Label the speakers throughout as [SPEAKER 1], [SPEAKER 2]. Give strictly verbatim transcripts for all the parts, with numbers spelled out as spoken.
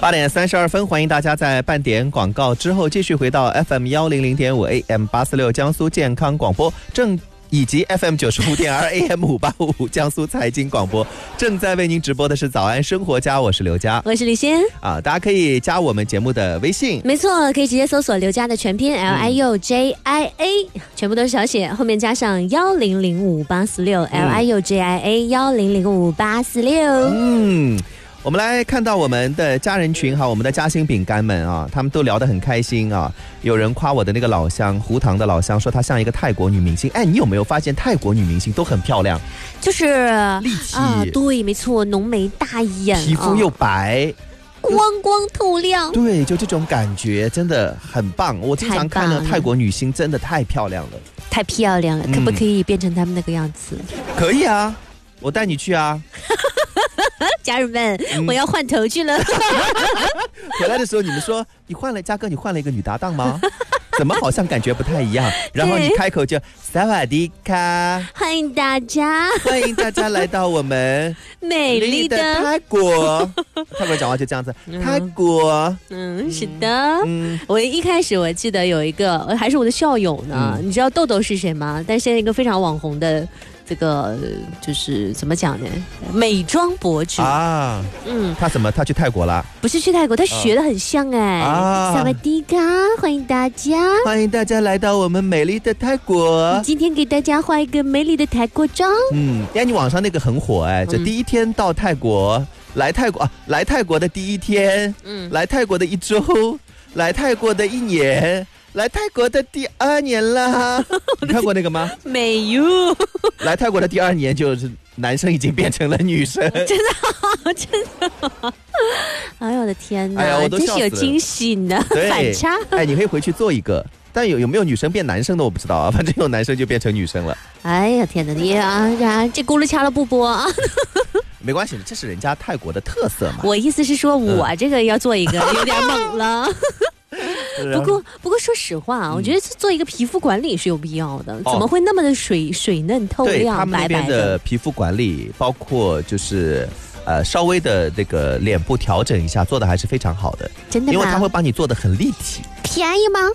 [SPEAKER 1] 八点三十二分，欢迎大家在半点广告之后继续回到 F M 一零零点五 A M 八四六江苏健康广播正。以及 F M 九十五点二 A M 五八五五江苏财经广播正在为您直播的是早安生活家，我是刘佳，
[SPEAKER 2] 我是李欣
[SPEAKER 1] 啊，大家可以加我们节目的微信，
[SPEAKER 2] 没错，可以直接搜索刘佳的全拼 L I U J I A、嗯、全部都是小写，后面加上幺零零五八四六 L I U J I A 幺零零五八四六。
[SPEAKER 1] 嗯。我们来看到我们的家人群哈，我们的嘉兴饼干们啊，他们都聊得很开心啊。有人夸我的那个老乡胡唐的老乡，说她像一个泰国女明星。哎，你有没有发现泰国女明星都很漂亮，
[SPEAKER 2] 就是
[SPEAKER 1] 立体
[SPEAKER 2] 啊，对，没错，浓眉大眼，
[SPEAKER 1] 皮肤又白。
[SPEAKER 2] 哦，光光透亮，
[SPEAKER 1] 对，就这种感觉真的很棒。我经常看到泰国女星真的太漂亮了，
[SPEAKER 2] 太漂亮了，可不可以变成他们那个样子？
[SPEAKER 1] 嗯、可以啊，我带你去啊。
[SPEAKER 2] 家人们、嗯、我要换头去了。
[SPEAKER 1] 回来的时候你们说你换了，嘉哥你换了一个女搭档吗？怎么好像感觉不太一样？然后你开口就萨瓦迪卡，
[SPEAKER 2] 欢迎大家，
[SPEAKER 1] 欢迎大家来到我们
[SPEAKER 2] 美丽的
[SPEAKER 1] 泰国。泰国讲话就这样子，嗯、泰国，
[SPEAKER 2] 嗯，是的。嗯，我一开始我记得有一个还是我的校友呢，嗯、你知道豆豆是谁吗？但是现在一个非常网红的。这个就是怎么讲呢？美妆博主
[SPEAKER 1] 啊，嗯，他怎么他去泰国了？
[SPEAKER 2] 不是去泰国，他学得很像哎。萨瓦迪卡，欢迎大家，
[SPEAKER 1] 欢迎大家来到我们美丽的泰国。
[SPEAKER 2] 今天给大家画一个美丽的泰国妆。
[SPEAKER 1] 嗯，哎，你网上那个很火哎，这第一天到泰国，嗯、来泰国啊，来泰国的第一天，嗯，来泰国的一周，来泰国的一年。来泰国的第二年啦，你看过那个吗？
[SPEAKER 2] 没有。
[SPEAKER 1] 来泰国的第二年，就是男生已经变成了女生，
[SPEAKER 2] 真的，真的。哎呦我的天哪！
[SPEAKER 1] 哎呀，我都
[SPEAKER 2] 真是有惊喜呢，反差。
[SPEAKER 1] 哎，你可以回去做一个，但有有没有女生变男生的我不知道啊，反正有男生就变成女生了。
[SPEAKER 2] 哎呀天哪，你啊，这轱辘掐了不播啊？
[SPEAKER 1] 没关系，这是人家泰国的特色嘛。
[SPEAKER 2] 我意思是说，我这个要做一个，嗯、有点猛了。不过，不过说实话啊，嗯、我觉得做一个皮肤管理是有必要的。哦、怎么会那么的水水嫩透亮？
[SPEAKER 1] 对，他们那边的皮肤管理，包括就是呃稍微的那个脸部调整一下，做的还是非常好的。
[SPEAKER 2] 真的吗？
[SPEAKER 1] 因为他会帮你做的很立体。
[SPEAKER 2] 便宜吗？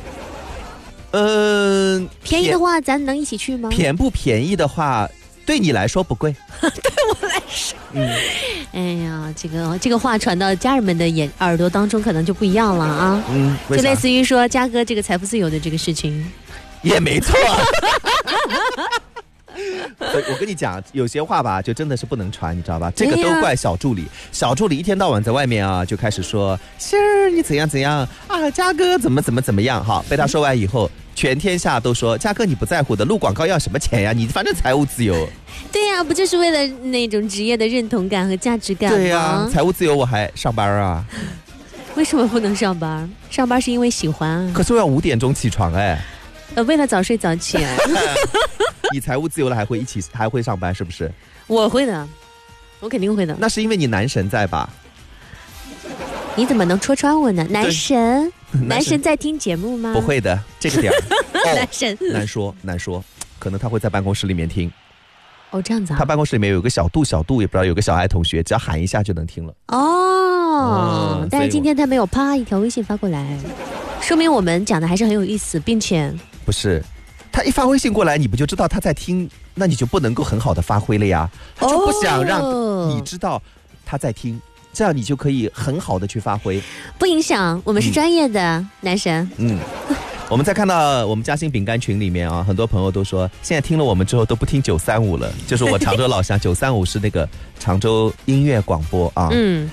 [SPEAKER 1] 嗯、呃，
[SPEAKER 2] 便宜的话，咱能一起去吗？
[SPEAKER 1] 便不便宜的话。对你来说不贵，
[SPEAKER 2] 对我来说，嗯，哎呀，这个这个话传到家人们的眼耳朵当中，可能就不一样了啊。嗯，就类似于说嘉哥这个财富自由的这个事情，
[SPEAKER 1] 也没错。我跟你讲，有些话吧，就真的是不能传，你知道吧？这个都怪小助理，小助理一天到晚在外面啊，就开始说心儿你怎样怎样啊，嘉哥怎么怎么怎么样。好，被他说完以后。全天下都说嘉哥你不在乎的，录广告要什么钱呀？你反正财务自由。
[SPEAKER 2] 对呀、啊，不就是为了那种职业的认同感和价值感吗？
[SPEAKER 1] 对呀、啊，财务自由我还上班啊。
[SPEAKER 2] 为什么不能上班？上班是因为喜欢啊。
[SPEAKER 1] 可是我要五点钟起床哎。
[SPEAKER 2] 呃，为了早睡早起。
[SPEAKER 1] 你财务自由了还会一起还会上班是不是？
[SPEAKER 2] 我会的，我肯定会的。
[SPEAKER 1] 那是因为你男神在吧？
[SPEAKER 2] 你怎么能戳穿我呢？男神。男神在听节目吗？
[SPEAKER 1] 不会的，这个点儿、
[SPEAKER 2] 哦、男神
[SPEAKER 1] 难说难说，可能他会在办公室里面听。
[SPEAKER 2] 哦，这样子啊。
[SPEAKER 1] 他办公室里面有个小度小度，也不知道有个小爱同学，只要喊一下就能听了。
[SPEAKER 2] 哦，嗯、但是今天他没有啪一条微信发过来，说明我们讲的还是很有意思，并且
[SPEAKER 1] 不是他一发微信过来，你不就知道他在听，那你就不能够很好的发挥了呀。他就不想让你知道他在听。这样你就可以很好的去发挥，
[SPEAKER 2] 不影响我们是专业的、嗯、男神。嗯，
[SPEAKER 1] 我们再看到我们嘉兴饼干群里面啊，很多朋友都说现在听了我们之后都不听九三五了，就是我常州老乡九三五是那个常州音乐广播啊。嗯，